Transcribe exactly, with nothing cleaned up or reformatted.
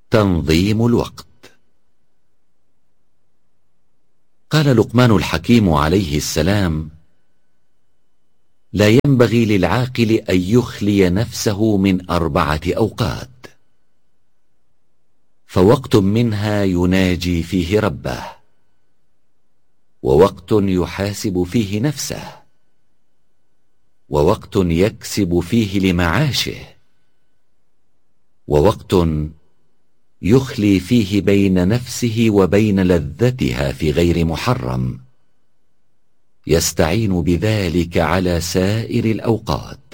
تنظيم الوقت. قال لقمان الحكيم عليه السلام: لا ينبغي للعاقل أن يخلي نفسه من أربعة أوقات، فوقت منها يناجي فيه ربه، ووقت يحاسب فيه نفسه، ووقت يكسب فيه لمعاشه، ووقت يخلي فيه بين نفسه وبين لذتها في غير محرم، يستعين بذلك على سائر الأوقات.